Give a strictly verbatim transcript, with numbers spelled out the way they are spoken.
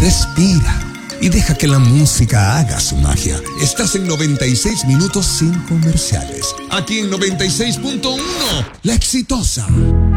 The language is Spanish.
respira y deja que la música haga su magia. Estás en noventa y seis minutos sin comerciales. Aquí en noventa y seis punto uno, La Exitosa.